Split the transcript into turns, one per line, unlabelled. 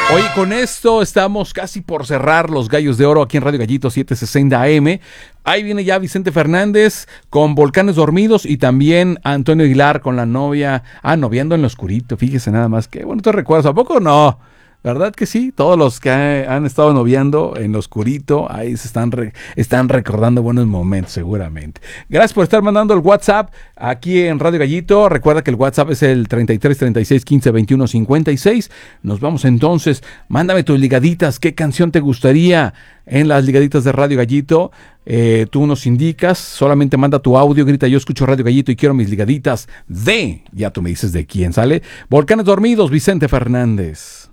Oye, con esto estamos casi por cerrar Los Gallos de Oro aquí en Radio Gallito 760 AM. Ahí viene ya Vicente Fernández con Volcanes Dormidos y también Antonio Aguilar con la novia, noviando en lo oscurito. Fíjese nada más, qué bonitos recuerdos. ¿A poco no? ¿Verdad que sí? Todos los que han estado noviando en lo oscurito, ahí se están recordando buenos momentos seguramente. Gracias por estar mandando el WhatsApp aquí en Radio Gallito. Recuerda que el WhatsApp es el 33 36 15 21 56. Nos vamos entonces. Mándame tus ligaditas. ¿Qué canción te gustaría en las ligaditas de Radio Gallito? Tú nos indicas, solamente manda tu audio, grita: yo escucho Radio Gallito y quiero mis ligaditas de... Ya tú me dices de quién sale. Volcanes Dormidos, Vicente Fernández.